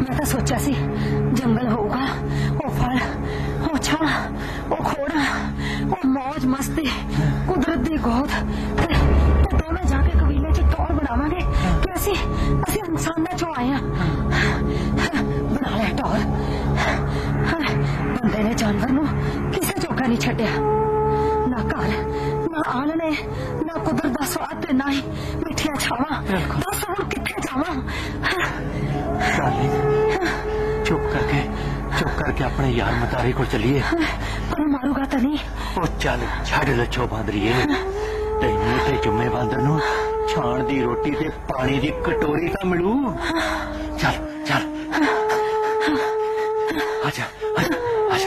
मैं तो सोचा सी जंगल होगा, वो फल, वो छां, वो खोड़ा, वो मौज मस्ती, कुदरत दी गोद, दोनों जाके कबीले च टौर बनावांगे कि असी इंसानां चों आए हां। बना लिया टौर। बंदे ने जानवर नूं किसे जोगा नहीं छड्डिया, ना घर, ना आलने, ना कुदरत दा स्वाद, ना ही मिठिया छावां। दस हुण कित्थे जावां? चुप करके अपने यार मतारी को चलिए। पर मारूगा तो नहीं? ओ चल छड़ लच्छो बांदरीए, तैनूं ते जुम्मे बांदर नूं छाण दी रोटी ते पानी दी कटोरी तां मिलू।